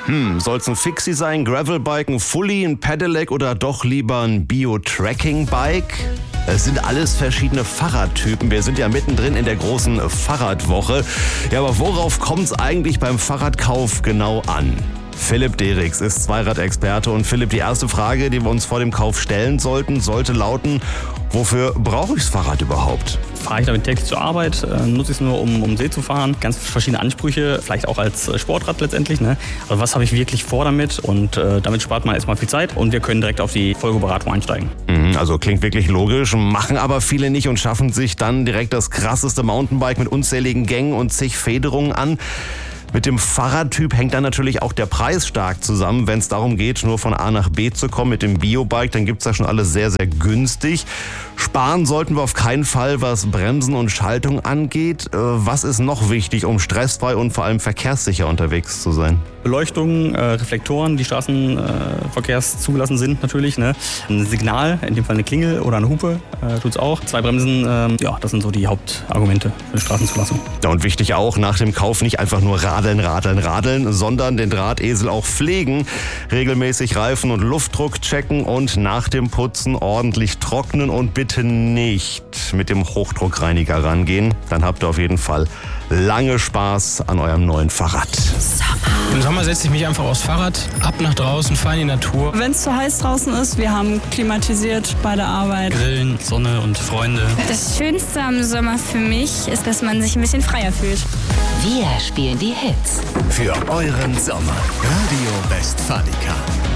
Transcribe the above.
Soll's ein Fixie sein, Gravelbike, ein Fully, ein Pedelec oder doch lieber ein Bio-Tracking-Bike? Es sind alles verschiedene Fahrradtypen. Wir sind ja mittendrin in der großen Fahrradwoche. Ja, aber worauf kommt's eigentlich beim Fahrradkauf genau an? Philipp Derricks ist Zweiradexperte. Und Philipp, die erste Frage, die wir uns vor dem Kauf stellen sollten, sollte lauten: Wofür brauche ich das Fahrrad überhaupt? Fahre ich damit täglich zur Arbeit? Nutze ich es nur, um See zu fahren? Ganz verschiedene Ansprüche, vielleicht auch als Sportrad letztendlich. Ne? Also was habe ich wirklich vor damit? Und damit spart man erstmal viel Zeit und wir können direkt auf die Folgeberatung einsteigen. Also klingt wirklich logisch, machen aber viele nicht und schaffen sich dann direkt das krasseste Mountainbike mit unzähligen Gängen und zig Federungen an. Mit dem Fahrradtyp hängt dann natürlich auch der Preis stark zusammen. Wenn es darum geht, nur von A nach B zu kommen mit dem Biobike, dann gibt's da schon alles sehr, sehr günstig. Sparen sollten wir auf keinen Fall, was Bremsen und Schaltung angeht. Was ist noch wichtig, um stressfrei und vor allem verkehrssicher unterwegs zu sein? Beleuchtung, Reflektoren, die straßenverkehrszugelassen sind natürlich. Ne? Ein Signal, in dem Fall eine Klingel oder eine Hupe, tut's auch. 2 Bremsen, das sind so die Hauptargumente für die Straßenzulassung. Ja, und wichtig auch, nach dem Kauf nicht einfach nur radeln, sondern den Drahtesel auch pflegen. Regelmäßig Reifen und Luftdruck checken und nach dem Putzen ordentlich trocknen und bitte nicht mit dem Hochdruckreiniger rangehen. Dann habt ihr auf jeden Fall lange Spaß an eurem neuen Fahrrad. Im Sommer setze ich mich einfach aufs Fahrrad, ab nach draußen, fahre in die Natur. Wenn es zu heiß draußen ist, wir haben klimatisiert bei der Arbeit. Grillen, Sonne und Freunde. Das Schönste am Sommer für mich ist, dass man sich ein bisschen freier fühlt. Wir spielen die Hits. Für euren Sommer. Radio Westfalica.